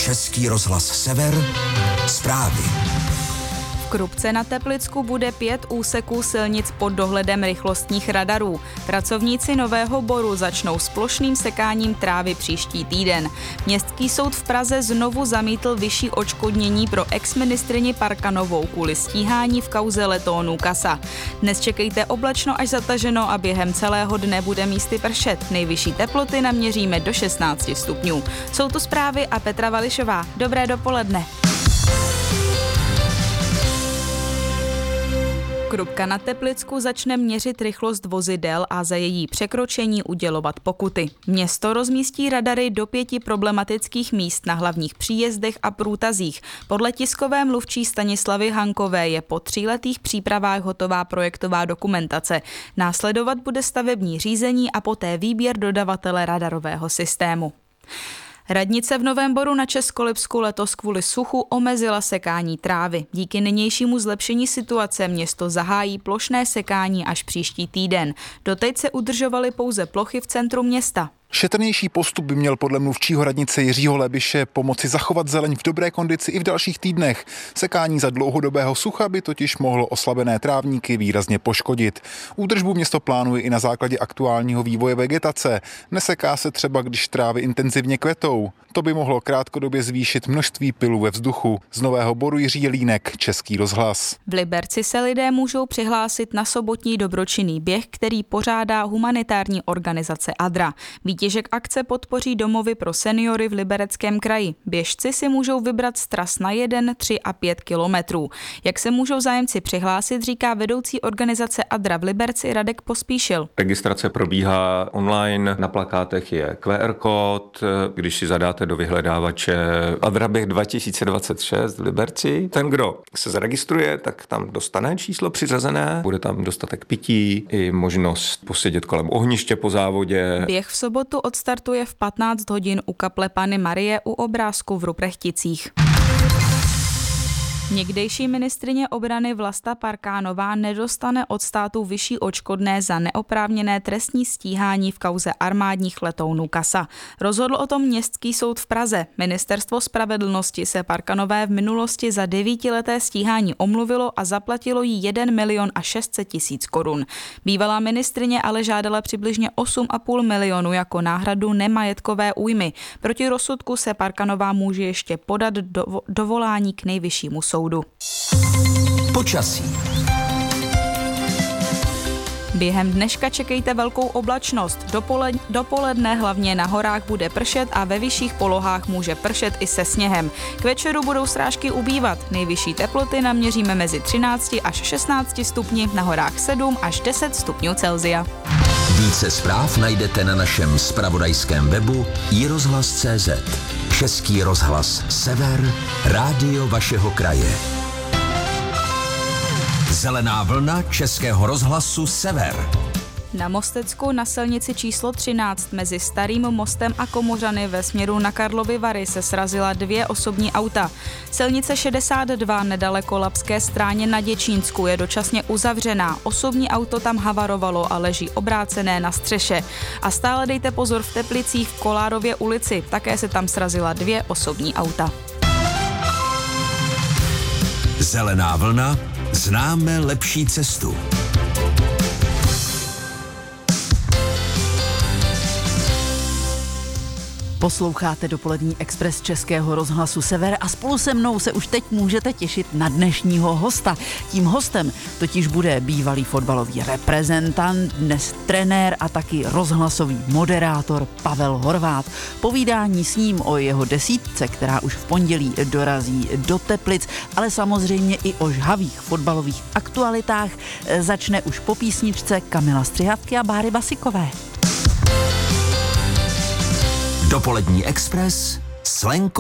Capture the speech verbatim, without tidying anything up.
Český rozhlas Sever, zprávy. V Krupce na Teplicku bude pět úseků silnic pod dohledem rychlostních radarů. Pracovníci Nového Boru začnou s plošným sekáním trávy příští týden. Městský soud v Praze znovu zamítl vyšší odškodnění pro exministryni Parkanovou kvůli stíhání v kauze letounů Kasa. Dnes čekejte oblačno až zataženo a během celého dne bude místy pršet. Nejvyšší teploty naměříme do šestnáct stupňů. Jsou tu zprávy a Petra Vališová. Dobré dopoledne. Krupka na Teplicku začne měřit rychlost vozidel a za její překročení udělovat pokuty. Město rozmístí radary do pěti problematických míst na hlavních příjezdech a průtazích. Podle tiskové mluvčí Stanislavy Hankové je po tříletých přípravách hotová projektová dokumentace. Následovat bude stavební řízení a poté výběr dodavatele radarového systému. Radnice v Novém Boru na Českolipsku letos kvůli suchu omezila sekání trávy. Díky nynějšímu zlepšení situace město zahájí plošné sekání až příští týden. Doteď se udržovaly pouze plochy v centru města. Šetrnější postup by měl podle mluvčího radnice Jiřího Lebiše pomoci zachovat zeleň v dobré kondici i v dalších týdnech. Sekání za dlouhodobého sucha by totiž mohlo oslabené trávníky výrazně poškodit. Údržbu město plánuje i na základě aktuálního vývoje vegetace. Neseká se třeba, když trávy intenzivně kvetou. To by mohlo krátkodobě zvýšit množství pylu ve vzduchu. Z Nového Boru Jiří Jelínek, Český rozhlas. V Liberci se lidé můžou přihlásit na sobotní dobročinný běh, který pořádá humanitární organizace Adra. Výtěžek akce podpoří domovy pro seniory v Libereckém kraji. Běžci si můžou vybrat z tras na jeden, tři a pět kilometrů. Jak se můžou zájemci přihlásit, říká vedoucí organizace Adra v Liberci Radek Pospíšil. Registrace probíhá online, na plakátech je Q R kód, když si zadáte do vyhledávače Adra běh dva tisíce dvacet šest v Liberci. Ten, kdo se zaregistruje, tak tam dostane číslo přiřazené, bude tam dostatek pití i možnost posedět kolem ohniště po závodě. Běh v sobotu odstartuje v patnáct hodin u kaple Panny Marie u Obrázku v Ruprechticích. Někdejší ministryně obrany Vlasta Parkánová nedostane od státu vyšší odškodné za neoprávněné trestní stíhání v kauze armádních letounů Kasa. Rozhodl o tom Městský soud v Praze. Ministerstvo spravedlnosti se Parkanové v minulosti za devítileté stíhání omluvilo a zaplatilo jí jeden milion a šest set tisíc korun. Bývalá ministryně ale žádala přibližně osm a půl milionu jako náhradu nemajetkové újmy. Proti rozsudku se Parkanová může ještě podat do, dovolání k nejvyššímu soudu. Počasí. Během dneška čekejte velkou oblačnost. Dopole, dopoledne hlavně na horách bude pršet a ve vyšších polohách může pršet i se sněhem. K večeru budou srážky ubývat. Nejvyšší teploty naměříme mezi třináct až šestnáct stupni, na horách sedm až deset stupňů Celsia. Více zpráv najdete na našem zpravodajském webu i rozhlas tečka cé zet. Český rozhlas Sever, rádio vašeho kraje. Zelená vlna Českého rozhlasu Sever. Na Mostecku na silnici číslo třináct mezi Starým mostem a Komořany ve směru na Karlovy Vary se srazila dvě osobní auta. Silnice šedesát dva nedaleko Labské stráně na Děčínsku je dočasně uzavřená. Osobní auto tam havarovalo a leží obrácené na střeše. A stále dejte pozor v Teplicích v Kolárově ulici. Také se tam srazila dvě osobní auta. Zelená vlna, známe lepší cestu. Posloucháte dopolední Express Českého rozhlasu Sever a spolu se mnou se už teď můžete těšit na dnešního hosta. Tím hostem totiž bude bývalý fotbalový reprezentant, dnes trenér a taky rozhlasový moderátor Pavel Horváth. Povídání s ním o jeho desítce, která už v pondělí dorazí do Teplic, ale samozřejmě i o žhavých fotbalových aktualitách začne už po písničce Kamila Střihavky a Báry Basikové. Dopolední Express s Lenkou